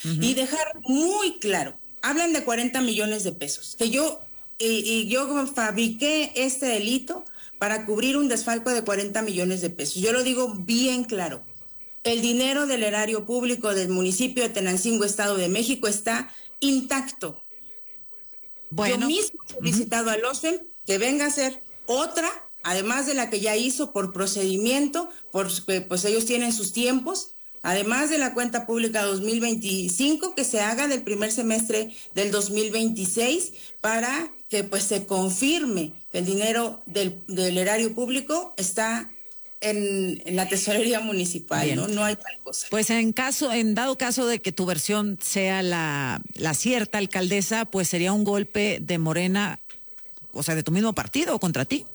y dejar muy claro, hablan de 40 millones de pesos, que yo fabriqué este delito para cubrir un desfalco de 40 millones de pesos. Yo lo digo bien claro. El dinero del erario público del municipio de Tenancingo, Estado de México, está intacto. Bueno. Yo mismo he solicitado al OSFEM que venga a hacer otra, además de la que ya hizo por procedimiento, porque pues ellos tienen sus tiempos, además de la cuenta pública 2025, que se haga del primer semestre del 2026 para que pues se confirme que el dinero del erario público está en la tesorería municipal. ¿No? No hay tal cosa. Pues en dado caso de que tu versión sea la cierta, alcaldesa, pues sería un golpe de Morena, o sea, de tu mismo partido contra ti.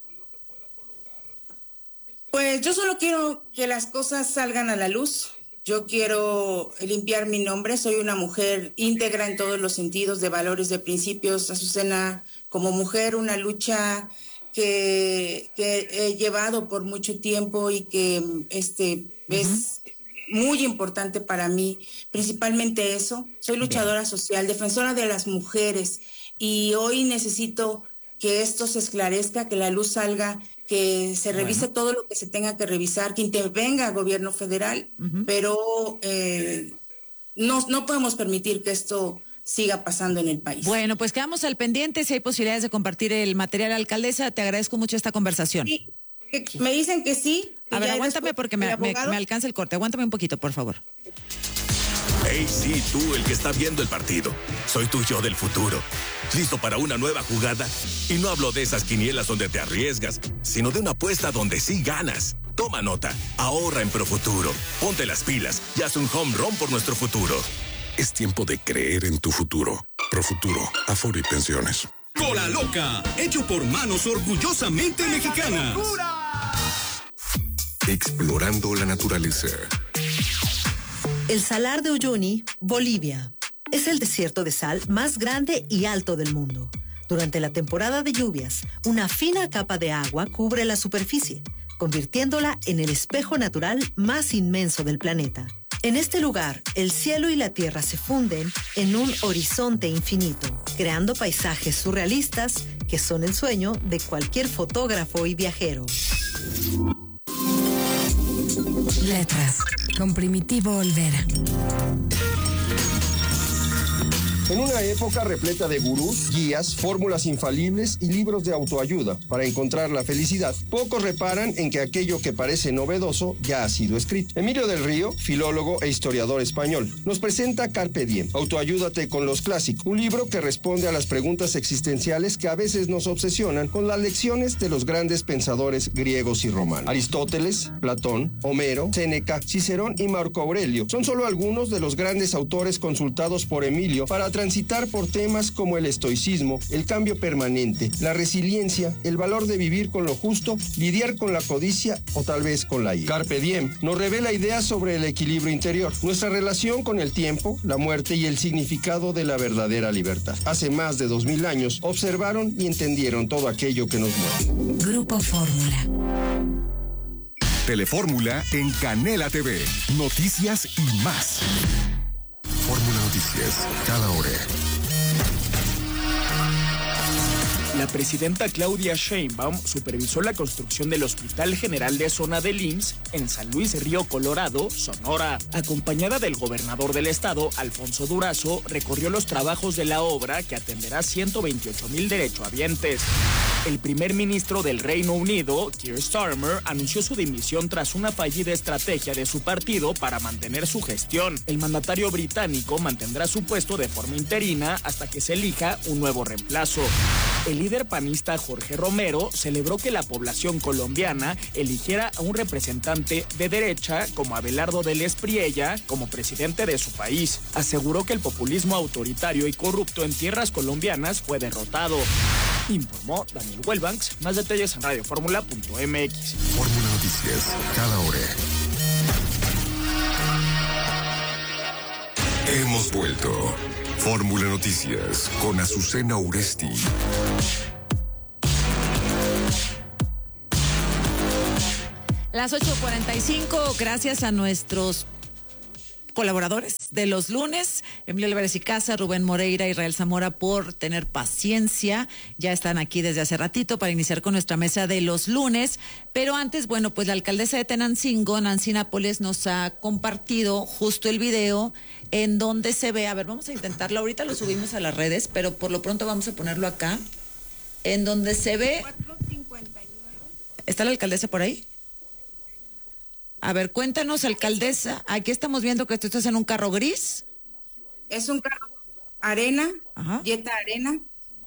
Pues yo solo quiero que las cosas salgan a la luz. Yo quiero limpiar mi nombre. Soy una mujer íntegra en todos los sentidos, de valores, de principios. Azucena, como mujer, una lucha que he llevado por mucho tiempo y que es muy importante para mí, principalmente eso. Soy luchadora social, defensora de las mujeres, y hoy necesito que esto se esclarezca, que la luz salga, que se revise todo lo que se tenga que revisar, que intervenga el gobierno federal, pero no podemos permitir que esto siga pasando en el país. Bueno, pues quedamos al pendiente. Si hay posibilidades de compartir el material, alcaldesa, te agradezco mucho esta conversación. Sí, me dicen que sí. A ver, aguántame porque me alcanza el corte. Aguántame un poquito, por favor. Hey, sí, tú, el que está viendo el partido. Soy tu yo del futuro. ¿Listo para una nueva jugada? Y no hablo de esas quinielas donde te arriesgas, sino de una apuesta donde sí ganas. Toma nota, ahorra en Profuturo. Ponte las pilas y haz un home run por nuestro futuro. Es tiempo de creer en tu futuro. Profuturo, Afore y Pensiones. Cola Loca, hecho por manos orgullosamente mexicanas. Explorando la naturaleza. El Salar de Uyuni, Bolivia. Es el desierto de sal más grande y alto del mundo. Durante la temporada de lluvias, una fina capa de agua cubre la superficie, convirtiéndola en el espejo natural más inmenso del planeta. En este lugar, el cielo y la tierra se funden en un horizonte infinito, creando paisajes surrealistas que son el sueño de cualquier fotógrafo y viajero. Letras, con Primitivo Olvera. En una época repleta de gurús, guías, fórmulas infalibles y libros de autoayuda para encontrar la felicidad, pocos reparan en que aquello que parece novedoso ya ha sido escrito. Emilio del Río, filólogo e historiador español, nos presenta Carpe Diem, Autoayúdate con los clásicos, un libro que responde a las preguntas existenciales que a veces nos obsesionan con las lecciones de los grandes pensadores griegos y romanos. Aristóteles, Platón, Homero, Séneca, Cicerón y Marco Aurelio son solo algunos de los grandes autores consultados por Emilio para transitar por temas como el estoicismo, el cambio permanente, la resiliencia, el valor de vivir con lo justo, lidiar con la codicia o tal vez con la ira. Carpe Diem nos revela ideas sobre el equilibrio interior, nuestra relación con el tiempo, la muerte y el significado de la verdadera libertad. Hace más de 2000 años observaron y entendieron todo aquello que nos mueve. Grupo Fórmula. Telefórmula en Canela TV. Noticias y más. Fórmula Noticias, cada hora. La presidenta Claudia Sheinbaum supervisó la construcción del Hospital General de Zona del IMSS en San Luis Río Colorado, Sonora. Acompañada del gobernador del estado, Alfonso Durazo, recorrió los trabajos de la obra que atenderá 128,000 derechohabientes. El primer ministro del Reino Unido, Keir Starmer, anunció su dimisión tras una fallida estrategia de su partido para mantener su gestión. El mandatario británico mantendrá su puesto de forma interina hasta que se elija un nuevo reemplazo. El líder panista Jorge Romero celebró que la población colombiana eligiera a un representante de derecha como Abelardo del Espriella como presidente de su país. Aseguró que el populismo autoritario y corrupto en tierras colombianas fue derrotado. Informó Daniel Welbanks. Más detalles en radioformula.mx. Fórmula Noticias, cada hora. Hemos vuelto. Fórmula Noticias con Azucena Uresti. Las 8:45, gracias a nuestros colaboradores de los lunes, Emilio Álvarez y Casa, Rubén Moreira, Israel Zamora, por tener paciencia. Ya están aquí desde hace ratito para iniciar con nuestra mesa de los lunes. Pero antes, bueno, pues la alcaldesa de Tenancingo, Nancy Nápoles, nos ha compartido justo el video en donde se ve, a ver, vamos a intentarlo, ahorita lo subimos a las redes, pero por lo pronto vamos a ponerlo acá, en donde se ve... 459. ¿Está la alcaldesa por ahí? A ver, cuéntanos, alcaldesa, aquí estamos viendo que tú estás en un carro gris. Es un carro arena, Ajá. Jetta Arena.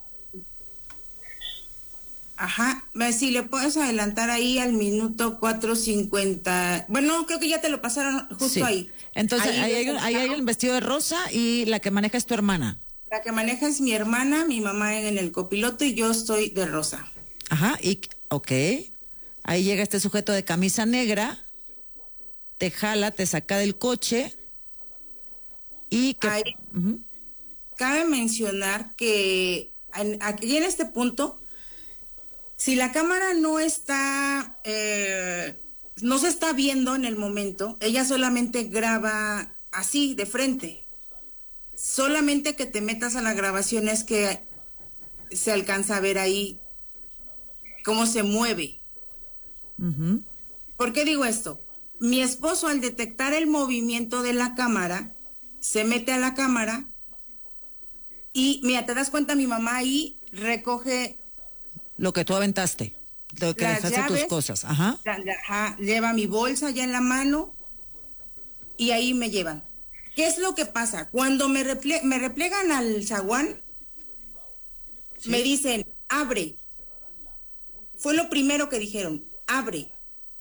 Ajá, si le puedes adelantar ahí al minuto 4:50. Bueno, creo que ya te lo pasaron justo Sí. ahí. Entonces, ahí hay el vestido de rosa y la que maneja es tu hermana. La que maneja es mi hermana, mi mamá en el copiloto y yo estoy de rosa. Ajá, ok. Ahí llega este sujeto de camisa negra, te jala, te saca del coche y que... Ahí, cabe mencionar que aquí en este punto, si la cámara no está, no se está viendo en el momento, ella solamente graba así, de frente. Solamente que te metas a la grabación es que se alcanza a ver ahí cómo se mueve. ¿Por qué digo esto? Mi esposo, al detectar el movimiento de la cámara, se mete a la cámara y, mira, te das cuenta, mi mamá ahí recoge... Lo que tú aventaste, lo que dejaste llaves, tus cosas. Ajá. Lleva mi bolsa ya en la mano y ahí me llevan. ¿Qué es lo que pasa? Cuando me replegan al zaguán, ¿sí? Me dicen, abre. Fue lo primero que dijeron, abre.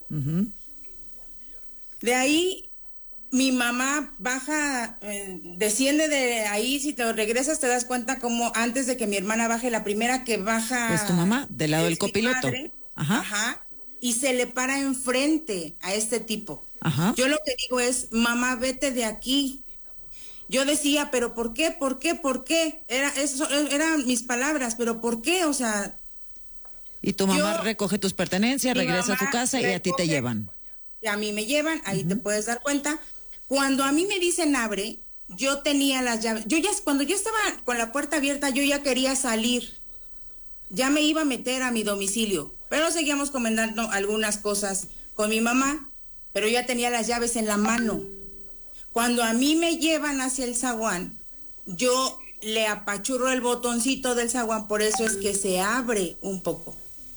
De ahí mi mamá baja, desciende de ahí, si te regresas te das cuenta como antes de que mi hermana baje, la primera que baja... Es tu mamá, del lado del copiloto. Madre, Ajá. Y se le para enfrente a este tipo. Ajá. Yo lo que digo es, mamá, vete de aquí. Yo decía, pero ¿por qué? ¿Por qué? ¿Por qué? Eran mis palabras, pero ¿por qué? O sea... Y tu mamá recoge tus pertenencias, regresa a tu casa y a ti te llevan. Y a mí me llevan, ahí te puedes dar cuenta. Cuando a mí me dicen abre, yo tenía las llaves. Cuando yo estaba con la puerta abierta, yo ya quería salir. Ya me iba a meter a mi domicilio. Pero seguíamos comentando algunas cosas con mi mamá, pero ya tenía las llaves en la mano. Cuando a mí me llevan hacia el zaguán, yo le apachurro el botoncito del zaguán, por eso es que se abre un poco.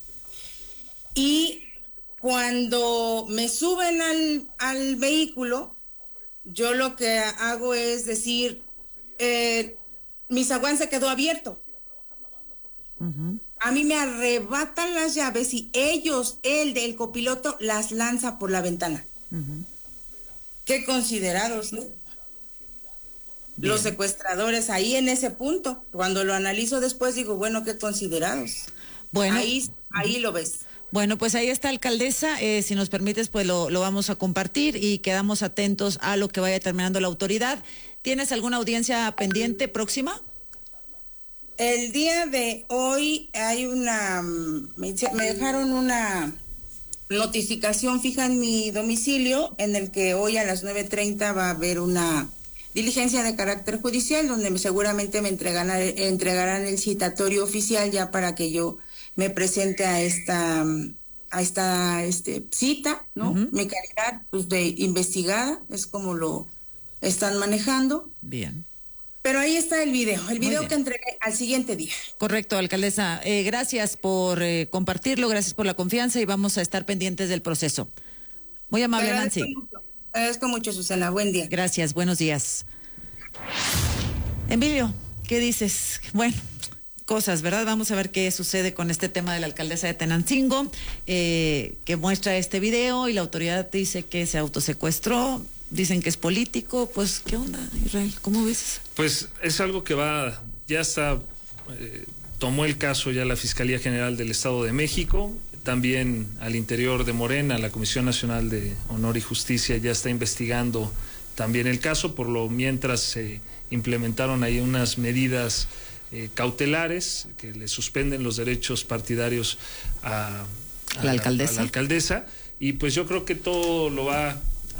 Y cuando me suben al vehículo, yo lo que hago es decir, mi zaguán se quedó abierto. A mí me arrebatan las llaves y el del copiloto, las lanza por la ventana. Qué considerados, ¿no? Bien. Los secuestradores ahí en ese punto. Cuando lo analizo después digo, bueno, qué considerados. Bueno. Ahí lo ves. Bueno, pues ahí está, alcaldesa. Si nos permites, pues lo vamos a compartir y quedamos atentos a lo que vaya terminando la autoridad. ¿Tienes alguna audiencia pendiente próxima? El día de hoy hay me dejaron una notificación fija en mi domicilio en el que hoy a las 9:30 va a haber una diligencia de carácter judicial donde seguramente me entregarán el citatorio oficial ya para que yo me presente a esta cita, ¿no? Mi calidad pues, de investigada es como lo están manejando. Bien. Pero ahí está el video que entregué al siguiente día. Correcto, alcaldesa. Gracias por compartirlo, gracias por la confianza y vamos a estar pendientes del proceso. Muy amable, Nancy. Agradezco mucho, Susana. Buen día. Gracias, buenos días. Emilio, ¿qué dices? Bueno, cosas, ¿verdad? Vamos a ver qué sucede con este tema de la alcaldesa de Tenancingo, que muestra este video y la autoridad dice que se autosecuestró. Dicen que es político, pues, ¿qué onda, Israel? ¿Cómo ves? Pues es algo que ya está, tomó el caso ya la Fiscalía General del Estado de México, también al interior de Morena, la Comisión Nacional de Honor y Justicia ya está investigando también el caso, por lo mientras se implementaron ahí unas medidas cautelares que le suspenden los derechos partidarios a la alcaldesa, y pues yo creo que todo lo va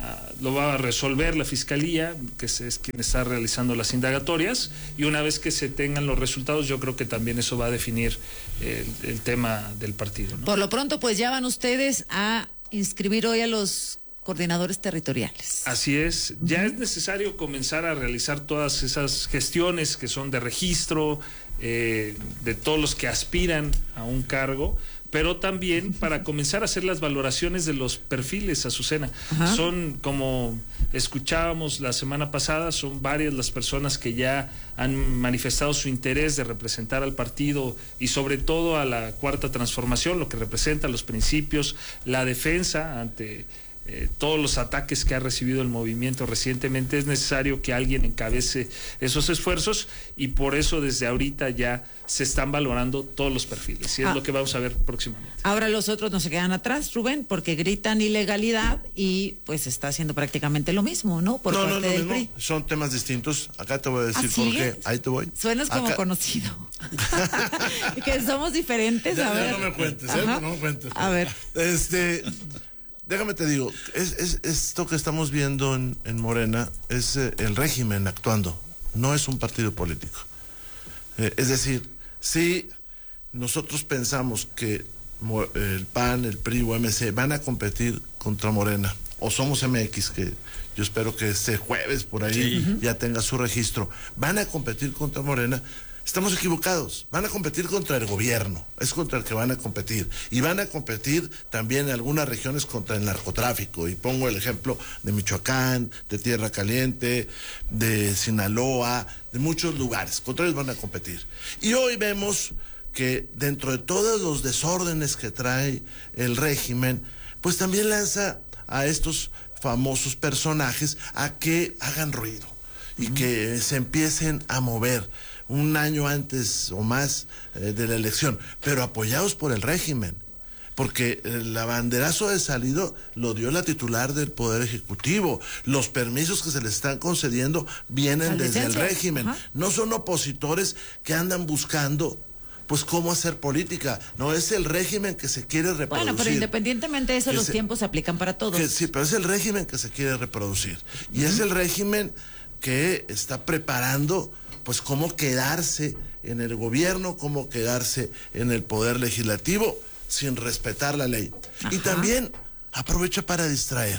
lo va a resolver la Fiscalía, que es quien está realizando las indagatorias, y una vez que se tengan los resultados, yo creo que también eso va a definir el tema del partido, ¿no? Por lo pronto, pues ya van ustedes a inscribir hoy a los coordinadores territoriales. Así es, ya es necesario comenzar a realizar todas esas gestiones que son de registro, de todos los que aspiran a un cargo, pero también para comenzar a hacer las valoraciones de los perfiles, Azucena. Ajá. Son, como escuchábamos la semana pasada, son varias las personas que ya han manifestado su interés de representar al partido y sobre todo a la Cuarta Transformación, lo que representa los principios, la defensa ante todos los ataques que ha recibido el movimiento recientemente. Es necesario que alguien encabece esos esfuerzos y por eso desde ahorita ya se están valorando todos los perfiles y es lo que vamos a ver próximamente. Ahora los otros no se quedan atrás, Rubén, porque gritan ilegalidad y pues está haciendo prácticamente lo mismo, ¿no? Por parte del PRI. Son temas distintos. Acá te voy a decir por qué. Ahí te voy. Suenas como conocido. Que somos diferentes. Ya, a ver. No me cuentes, no me cuentes. A ver. Déjame te digo, esto que estamos viendo en Morena es el régimen actuando, no es un partido político. Es decir, si nosotros pensamos que el PAN, el PRI o MC van a competir contra Morena, o Somos MX, que yo espero que este jueves por ahí ya tenga su registro, van a competir contra Morena, estamos equivocados. Van a competir contra el gobierno, es contra el que van a competir. Y van a competir también en algunas regiones contra el narcotráfico. Y pongo el ejemplo de Michoacán, de Tierra Caliente, de Sinaloa, de muchos lugares. Contra ellos van a competir. Y hoy vemos que dentro de todos los desórdenes que trae el régimen, pues también lanza a estos famosos personajes a que hagan ruido y que se empiecen a mover un año antes o más de la elección, pero apoyados por el régimen, porque el banderazo de salido lo dio la titular del Poder Ejecutivo. Los permisos que se le están concediendo vienen desde el régimen. No son opositores que andan buscando pues cómo hacer política, no, es el régimen que se quiere reproducir. Bueno, pero independientemente de eso, los tiempos se aplican para todos. Sí, pero es el régimen que se quiere reproducir, y es el régimen que está preparando pues cómo quedarse en el gobierno, cómo quedarse en el poder legislativo sin respetar la ley. Y también aprovecha para distraer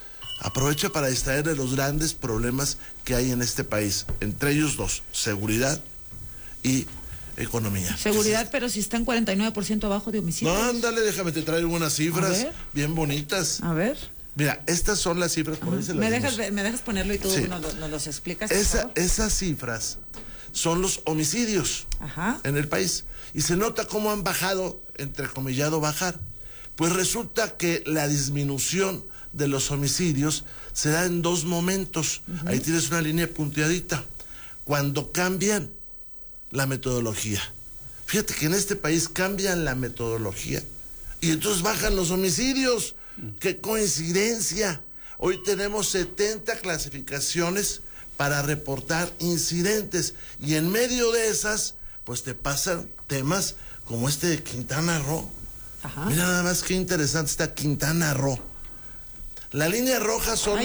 de los grandes problemas que hay en este país, entre ellos dos, seguridad y economía. Seguridad, pero si están 49% abajo de homicidios. No, ándale, déjame te traigo unas cifras bien bonitas. A ver. Mira, estas son las cifras, por ahí se las ¿Me dejas ponerlo y tú nos los explicas? Esas cifras son los homicidios en el país. Y se nota cómo han bajado, entrecomillado bajar. Pues resulta que la disminución de los homicidios se da en dos momentos. Ahí tienes una línea punteadita. Cuando cambian la metodología. Fíjate que en este país cambian la metodología y entonces bajan los homicidios. ¡Qué coincidencia! Hoy tenemos 70 clasificaciones para reportar incidentes y en medio de esas pues te pasan temas como este de Quintana Roo. Mira nada más qué interesante está Quintana Roo. La línea roja son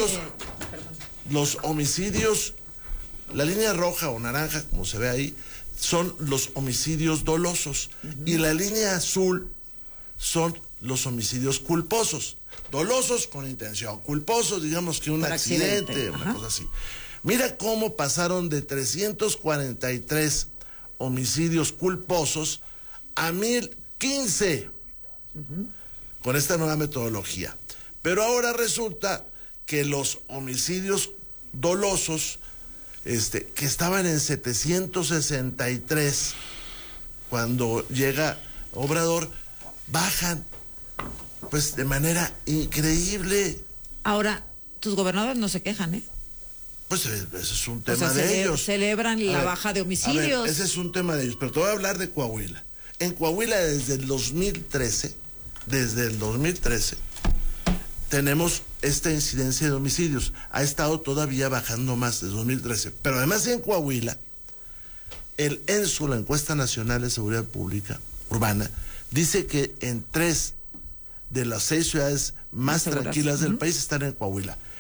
los homicidios, la línea roja o naranja, como se ve ahí, son los homicidios dolosos y la línea azul son los homicidios culposos. Dolosos con intención, culposos digamos que un accidente, una cosa así. Mira cómo pasaron de 343 homicidios culposos a 1015 con esta nueva metodología. Pero ahora resulta que los homicidios dolosos que estaban en 763 cuando llega Obrador, bajan pues de manera increíble. Ahora, tus gobernadores no se quejan, ¿eh? Pues ese es un tema de ellos. Celebran la baja de homicidios. Ese es un tema de ellos, pero te voy a hablar de Coahuila. En Coahuila desde el 2013, tenemos esta incidencia de homicidios. Ha estado todavía bajando más desde 2013. Pero además en Coahuila, el ENSU, la Encuesta Nacional de Seguridad Pública Urbana, dice que en 3 de las 6 ciudades más tranquilas del país están en Coahuila.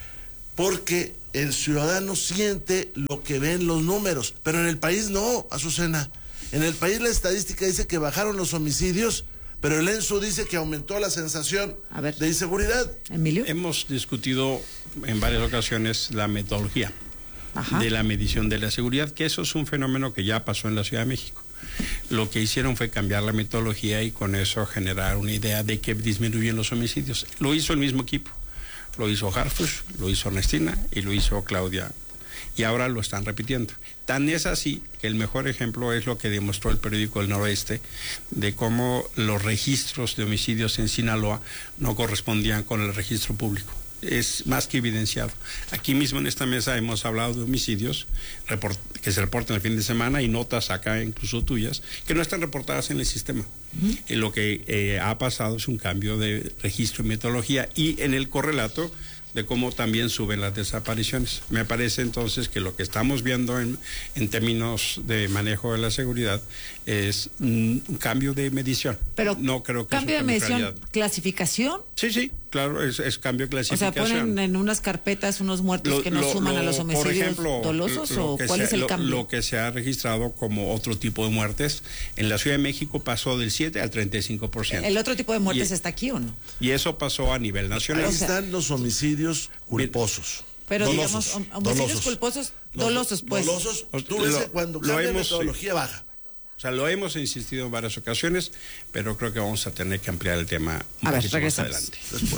porque el ciudadano siente lo que ven los números, pero en el país no, Azucena. En el país la estadística dice que bajaron los homicidios, pero el ENSU dice que aumentó la sensación de inseguridad. Emilio. Hemos discutido en varias ocasiones la metodología de la medición de la seguridad, que eso es un fenómeno que ya pasó en la Ciudad de México. Lo que hicieron fue cambiar la metodología y con eso generar una idea de que disminuyen los homicidios. Lo hizo el mismo equipo. Lo hizo Harfush, lo hizo Ernestina y lo hizo Claudia. Y ahora lo están repitiendo. Tan es así que el mejor ejemplo es lo que demostró el periódico El Noroeste, de cómo los registros de homicidios en Sinaloa no correspondían con el registro público. Es más que evidenciado. Aquí mismo en esta mesa hemos hablado de homicidios que se reportan el fin de semana y notas acá, incluso tuyas, que no están reportadas en el sistema. Y lo que ha pasado es un cambio de registro y metodología y en el correlato de cómo también suben las desapariciones. Me parece entonces que lo que estamos viendo en términos de manejo de la seguridad es un cambio de medición. Pero no creo que cambio de medición, clasificación. Sí, claro, es cambio de clasificación. O sea, ponen en unas carpetas unos muertos que no suman a los homicidios por ejemplo, dolosos, ¿o cuál es el cambio? Lo que se ha registrado como otro tipo de muertes en la Ciudad de México pasó del 7 al 35%. ¿El otro tipo de muertes está aquí o no? Y eso pasó a nivel nacional. Ahí están los homicidios culposos. Pero dolosos, digamos, homicidios culposos, dolosos, pues. Dolosos, tú ves que cuando cambia la metodología baja. O sea, lo hemos insistido en varias ocasiones, pero creo que vamos a tener que ampliar el tema un poquito más adelante.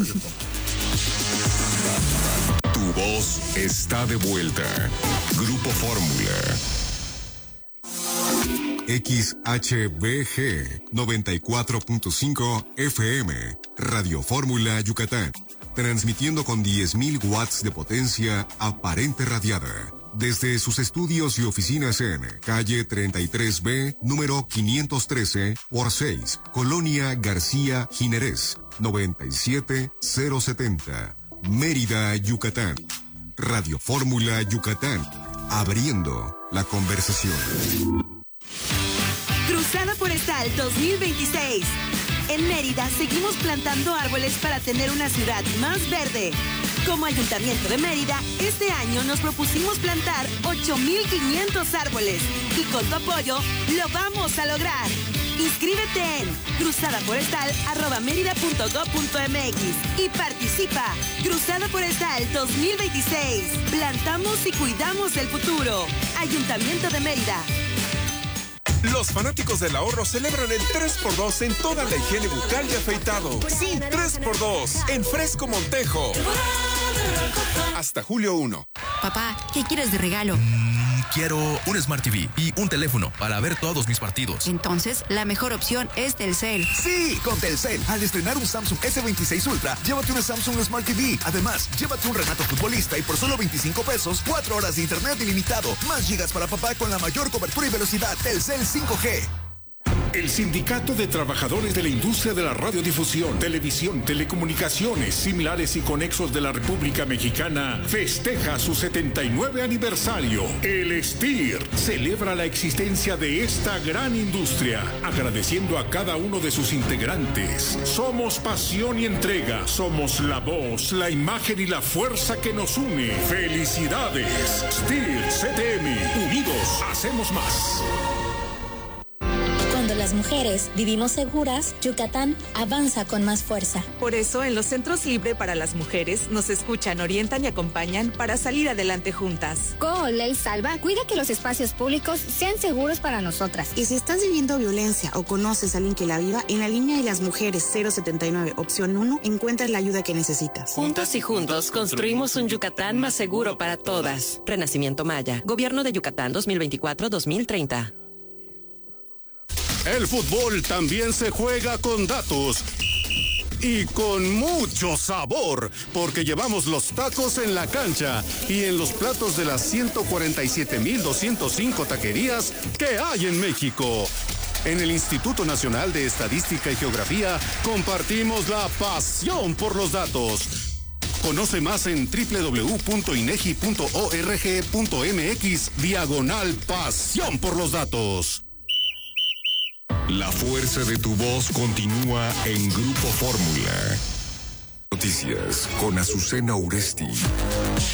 Tu voz está de vuelta. Grupo Fórmula. XHBG 94.5 FM, Radio Fórmula Yucatán. Transmitiendo con 10.000 watts de potencia aparente radiada. Desde sus estudios y oficinas en calle 33B, número 513 por 6, Colonia García Jiménez, 97070, Mérida, Yucatán. Radio Fórmula Yucatán, abriendo la conversación. Cruzada Forestal 2026. En Mérida seguimos plantando árboles para tener una ciudad más verde. Como Ayuntamiento de Mérida, este año nos propusimos plantar 8,500 árboles y con tu apoyo lo vamos a lograr. Inscríbete en cruzadaforestal@merida.gov.mx y participa. Cruzada Forestal 2026. Plantamos y cuidamos el futuro. Ayuntamiento de Mérida. Los fanáticos del ahorro celebran el 3x2 en toda la higiene bucal y afeitado. Sí, 3x2 en Fresco Montejo. Hasta julio 1. Papá, ¿qué quieres de regalo? Quiero un Smart TV y un teléfono para ver todos mis partidos. Entonces, la mejor opción es Telcel. Sí, con Telcel. Al estrenar un Samsung S26 Ultra, llévate una Samsung Smart TV. Además, llévate un Renato Futbolista y por solo 25 pesos, 4 horas de internet ilimitado. Más gigas para papá con la mayor cobertura y velocidad. Telcel 5G. El Sindicato de Trabajadores de la Industria de la Radiodifusión, Televisión, Telecomunicaciones, Similares y Conexos de la República Mexicana festeja su 79 aniversario. El STIR celebra la existencia de esta gran industria, agradeciendo a cada uno de sus integrantes. Somos pasión y entrega, somos la voz, la imagen y la fuerza que nos une. ¡Felicidades! STIR CTM, unidos hacemos más. Cuando las mujeres vivimos seguras, Yucatán avanza con más fuerza. Por eso, en los centros Libre para las mujeres nos escuchan, orientan y acompañan para salir adelante juntas. Con Ley Salva, cuida que los espacios públicos sean seguros para nosotras. Y si estás viviendo violencia o conoces a alguien que la viva, en la línea de las mujeres 079, opción 1, encuentras la ayuda que necesitas. Juntos y juntos construimos un Yucatán más seguro para todas. Renacimiento Maya, Gobierno de Yucatán 2024-2030. El fútbol también se juega con datos y con mucho sabor, porque llevamos los tacos en la cancha y en los platos de las 147,205 taquerías que hay en México. En el Instituto Nacional de Estadística y Geografía compartimos la pasión por los datos. Conoce más en www.inegi.org.mx/pasión por los datos. La fuerza de tu voz continúa en Grupo Fórmula. Noticias con Azucena Uresti.